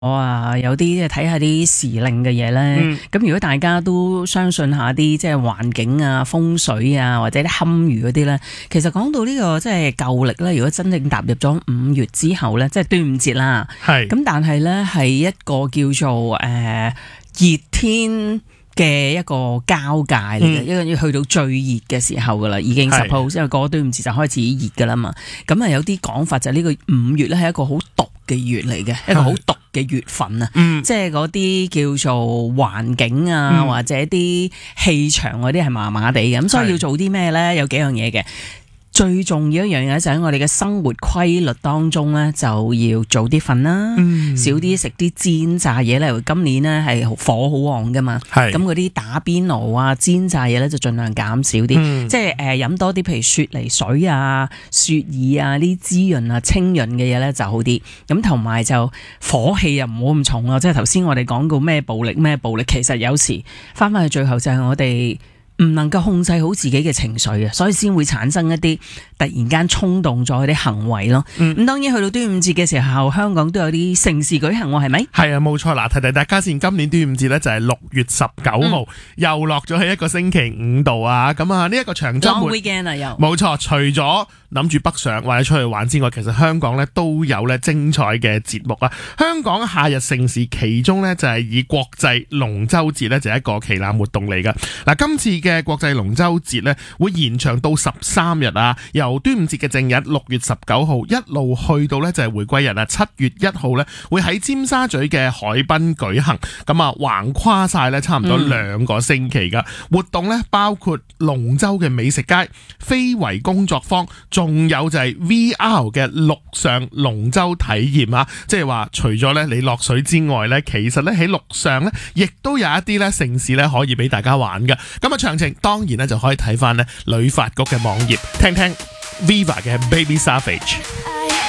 有啲即係睇下啲時令嘅嘢咧。咁如果大家都相信下啲即係環境啊、風水啊或者啲堪輿嗰啲咧，其實講到呢個即係舊曆咧，如果真正踏入咗5月之後咧，即係端午節啦。係。咁但係咧係一個叫做熱天嘅一個交界嚟嘅，因為要去到最熱嘅時候噶啦，已經suppose，因為過端午節就開始熱噶啦嘛。咁啊有啲講法就係呢個5月咧係一個好毒嘅月嚟嘅，一個好毒嘅月份啊，即係嗰啲叫做環境啊，或者啲氣場嗰啲係麻麻地嘅，咁所以要做啲咩咧？有幾樣嘢嘅。最重要一樣嘢就喺我哋嘅生活規律當中咧，就要早啲瞓啦，少啲食啲煎炸嘢咧。今年咧係火好旺噶嘛，咁嗰啲打邊爐啊、煎炸嘢咧就盡量減少啲，即係飲多啲譬如雪梨水啊、雪耳啊呢啲滋潤啊、清潤嘅嘢咧就好啲。咁同埋就火氣又唔好咁重咯，即係頭先我哋講過咩暴力，其實有時翻去最後就係我哋唔能夠控制好自己嘅情緒啊，所以先會產生一啲突然間衝動咗啲行為咯。咁當然去到端午節嘅時候，香港都有啲盛事舉行喎，係咪？係啊，冇錯啦。提提大家先，今年端午節咧就係6月19號，又落咗喺一個星期5度啊。咁啊，呢一個長週末 Long weekend 啊，又冇錯。除咗諗住北上或者出去玩之外，其實香港咧都有咧精彩嘅節目啊。香港夏日盛事其中咧就係以國際龍舟節咧就係一個旗艦活動嚟噶。嗱，今次嘅國際龍舟節咧會延長到13日啊，由端午節嘅正日6月19號一路去到咧就係回歸日啊7月1號咧會喺尖沙咀嘅海濱舉行，咁啊橫跨晒咧差唔多2個星期噶。活動咧包括龍舟嘅美食街、非遺工作坊，仲有就係 VR 嘅陸上龍舟體驗啊！即係話除咗咧你落水之外咧，其實咧喺陸上咧亦都有一啲咧盛事咧可以俾大家玩噶。咁啊詳情當然咧就可以睇翻咧旅發局嘅網頁，聽聽 Viva 嘅 Baby Savage。